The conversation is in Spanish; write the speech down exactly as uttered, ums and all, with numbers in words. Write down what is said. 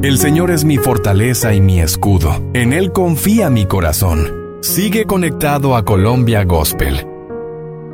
El Señor es mi fortaleza y mi escudo. En Él confía mi corazón. Sigue conectado a Colombia Gospel.